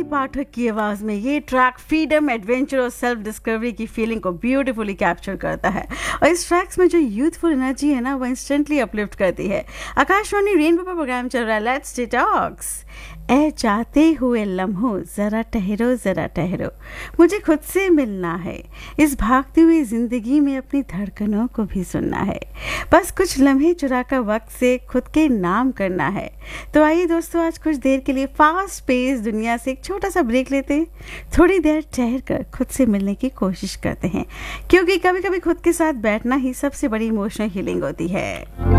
पाठक की आवाज में ये ट्रैक फ्रीडम, एडवेंचर और सेल्फ डिस्कवरी की फीलिंग को ब्यूटीफुली कैप्चर करता है। और इस ट्रैक्स में जो यूथफुल एनर्जी है ना, वो इंस्टेंटली अपलिफ्ट करती है। आकाशवाणी रेनबो पर प्रोग्राम चल रहा है लेट्स डिटॉक्स। ए जाते हुए लम्हों जरा ठहरो, मुझे खुद से मिलना है। इस भागती हुई जिंदगी में अपनी धड़कनों को भी सुनना है। बस कुछ लम्हे चुरा कर वक्त से खुद के नाम करना है। तो आइए दोस्तों, आज कुछ देर के लिए फास्ट पेस दुनिया से एक छोटा सा ब्रेक लेते हैं। थोड़ी देर ठहर कर खुद से मिलने की कोशिश करते हैं, क्योंकि कभी कभी खुद के साथ बैठना ही सबसे बड़ी इमोशनल हीलिंग होती है।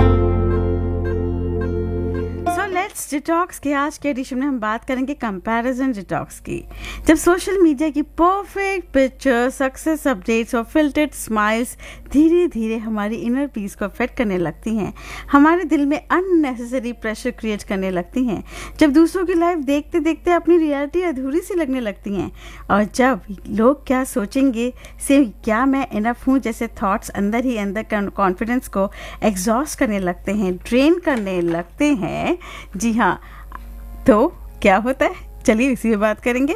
लेट्स डिटॉक्स के आज के एडिशन में हम बात करेंगे कंपैरिजन डिटॉक्स की। जब सोशल मीडिया की परफेक्ट पिक्चर, सक्सेस अपडेट्स और फिल्टर्ड स्माइल्स धीरे धीरे हमारी इनर पीस को अफेक्ट करने लगती हैं, हमारे दिल में अननेसेसरी प्रेशर क्रिएट करने लगती हैं। जब दूसरों की लाइफ देखते देखते अपनी रियलिटी अधूरी सी लगने लगती हैं, और जब लोग क्या सोचेंगे से क्या मैं इनफ हूँ जैसे थॉट्स अंदर ही अंदर कॉन्फिडेंस को एग्जॉस्ट करने लगते हैं, ड्रेन करने लगते हैं। जी हाँ, तो क्या होता है, चलिए इसी पे बात करेंगे।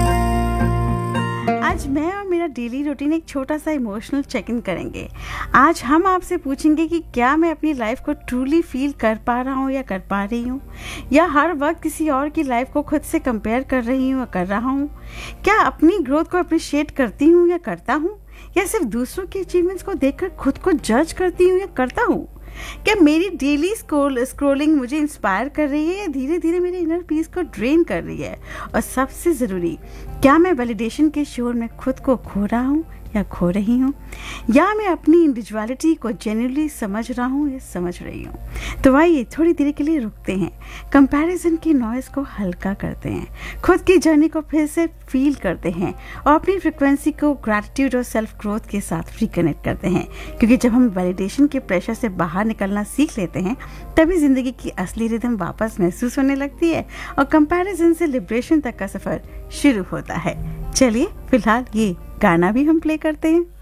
आज मैं और मेरा डेली रूटीन एक छोटा सा इमोशनल चेक इन करेंगे। आज हम आपसे पूछेंगे कि क्या मैं अपनी लाइफ को ट्रूली फील कर पा रहा हूँ या कर पा रही हूँ, या हर वक्त किसी और की लाइफ को खुद से कंपेयर कर रही हूँ या कर रहा हूँ। क्या अपनी ग्रोथ को अप्रिशिएट करती हूँ या करता हूँ, या सिर्फ दूसरों के अचीवमेंट्स को देखकर खुद को जज करती हूँ या करता हूँ। क्या मेरी डेली स्क्रोलिंग मुझे इंस्पायर कर रही है या धीरे धीरे मेरे इनर पीस को ड्रेन कर रही है। और सबसे ज़रूरी, क्या मैं वैलिडेशन के शोर में खुद को खो रहा हूँ या खो रही हूँ, या मैं अपनी इंडिविजुअलिटी को जेन्युइनली समझ रहा हूँ या समझ रही हूँ। तो आइए थोड़ी देर के लिए रुकते हैं, कंपैरिजन की नॉइज़ को हल्का करते हैं, खुद की जर्नी को फिर से फील करते हैं और अपनी फ्रिक्वेंसी को ग्रैटिट्यूड और सेल्फ ग्रोथ के साथ रिकनेक्ट करते हैं। क्योंकि जब हम वैलिडेशन के प्रेशर से बाहर निकलना सीख लेते हैं, तभी ज़िंदगी की असली रिदम वापस महसूस होने लगती है और कंपैरिजन से लिबरेशन तक का सफ़र शुरू होता है। चलिए फिलहाल ये गाना भी हम प्ले करते हैं।